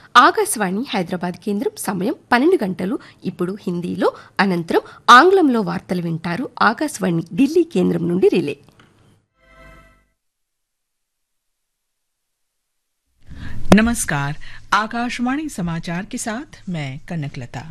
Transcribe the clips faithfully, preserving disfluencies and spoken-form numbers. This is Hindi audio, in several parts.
ఆకాశవాణి హైదరాబాద్ కేంద్రం సమయం పన్నెండు గంటలు. ఇప్పుడు హిందీలో, అనంతరం ఆంగ్లంలో వార్తలు వింటారు. ఆకాశవాణి ఢిల్లీ కేంద్రం నుండి రిలే. नमस्कार, आकाशवाणी समाचार के साथ मैं कनकलता।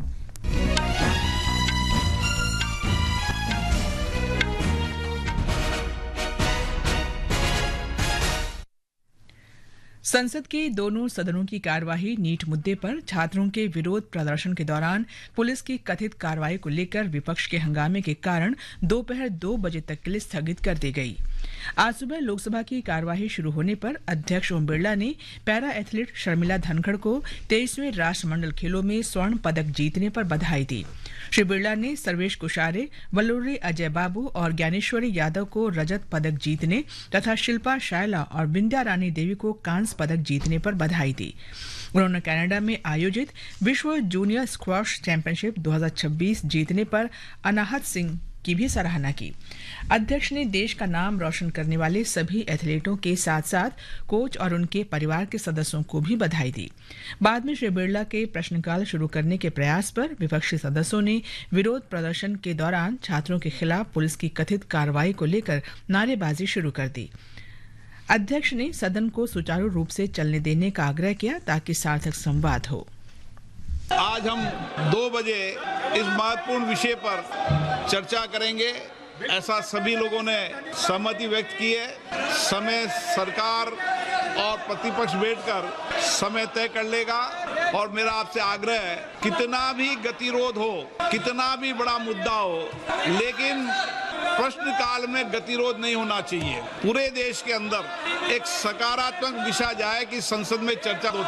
संसद के दोनों सदनों की कार्यवाही नीट मुद्दे पर छात्रों के विरोध प्रदर्शन के दौरान पुलिस की कथित कार्रवाई को लेकर विपक्ष के हंगामे के कारण दोपहर दो बजे तक के लिए स्थगित कर दी गई। आज सुबह लोकसभा की कार्यवाही शुरू होने पर अध्यक्ष ओम बिरला ने पैरा एथलीट शर्मिला धनखड़ को तेईसवें राष्ट्रमंडल खेलों में स्वर्ण पदक जीतने पर बधाई दी। श्री बिरला ने सर्वेश कुशारे, वल्लूरी अजय बाबू और ज्ञानेश्वरी यादव को रजत पदक जीतने तथा शिल्पा शायला और विंध्या रानी देवी को कांस्य पदक जीतने पर बधाई दी। उन्होंने कनाडा में आयोजित विश्व जूनियर स्क्वॉश चैंपियनशिप दो हज़ार छब्बीस जीतने पर अनाहत सिंह की भी सराहना की। अध्यक्ष ने देश का नाम रोशन करने वाले सभी एथलीटों के साथ साथ कोच और उनके परिवार के सदस्यों को भी बधाई दी। बाद में श्री बिरला के प्रश्नकाल शुरू करने के प्रयास पर विपक्षी सदस्यों ने विरोध प्रदर्शन के दौरान छात्रों के खिलाफ पुलिस की कथित कार्रवाई को लेकर नारेबाजी शुरू कर दी। अध्यक्ष ने सदन को सुचारू रूप से चलने देने का आग्रह किया ताकि सार्थक संवाद हो। आज हम दो बजे इस महत्वपूर्ण विषय पर चर्चा करेंगे, ऐसा सभी लोगों ने सहमति व्यक्त की है। समय सरकार और प्रतिपक्ष बैठकर समय तय कर लेगा और मेरा आपसे आग्रह है, कितना भी गतिरोध हो, कितना भी बड़ा मुद्दा हो, लेकिन प्रश्नकाल में गतिरोध नहीं होना चाहिए। पूरे देश के अंदर एक सकारात्मक दिशा जाए कि संसद में चर्चा